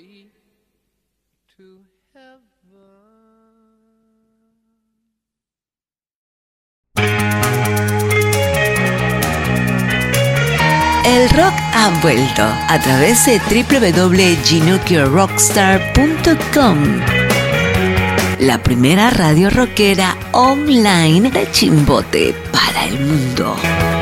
El rock ha vuelto a través de www.ginokyorrockstar.com, la primera radio rockera online de Chimbote para el mundo.